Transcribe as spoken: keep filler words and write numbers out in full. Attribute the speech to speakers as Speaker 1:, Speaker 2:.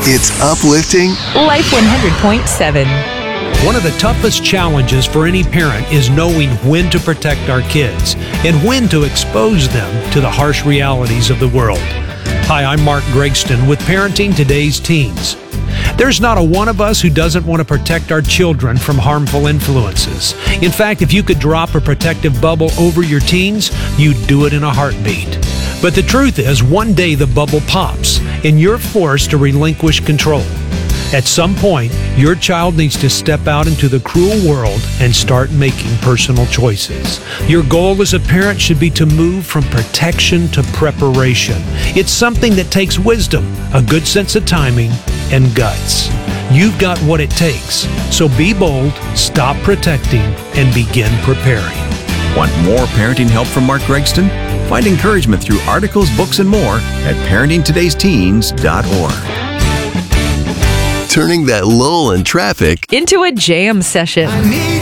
Speaker 1: It's uplifting.
Speaker 2: Life one hundred point seven.
Speaker 3: One of the toughest challenges for any parent is knowing when to protect our kids and when to expose them to the harsh realities of the world. Hi, I'm Mark Gregston with Parenting Today's Teens. There's not a one of us who doesn't want to protect our children from harmful influences. In fact, if you could drop a protective bubble over your teens, you'd do it in a heartbeat. But the truth is, one day the bubble pops and you're forced to relinquish control. At some point, your child needs to step out into the cruel world and start making personal choices. Your goal as a parent should be to move from protection to preparation. It's something that takes wisdom, a good sense of timing, and guts. You've got what it takes. So be bold, stop protecting, and begin preparing.
Speaker 4: Want more parenting help from Mark Gregston? Find encouragement through articles, books, and more at parenting todays teens dot org.
Speaker 1: Turning that lull in traffic
Speaker 2: Into a jam session.